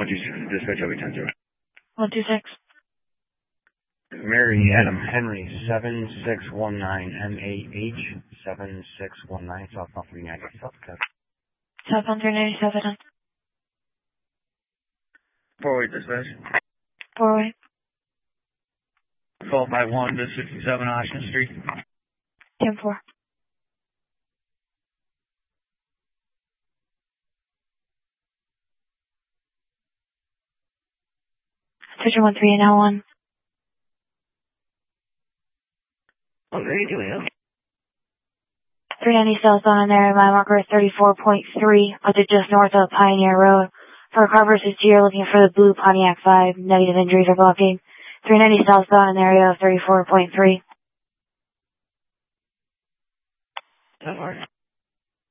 126, dispatch over 10-0. 126. Mary Adam Henry 7619 MAH 7619 southbound 390 South Coast. Southbound 397. 4-way dispatch. 4-way. 1251 to 67 Ocean Street. 10-4. Station 13 and L1. What are you doing? 390 southbound in there, my marker is 34.3, just north of Pioneer Road. For car versus G, you're looking for the blue Pontiac 5, negative injuries are blocking. 390 southbound in the area of 34.3. So far.